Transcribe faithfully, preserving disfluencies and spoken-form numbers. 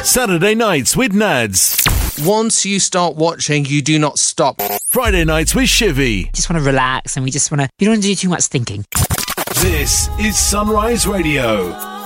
Saturday nights with Nads. Once you start watching, you do not stop. Friday nights with Shivy. Just want to relax and we just want to, you don't want to do too much thinking. This is Sunrise Radio.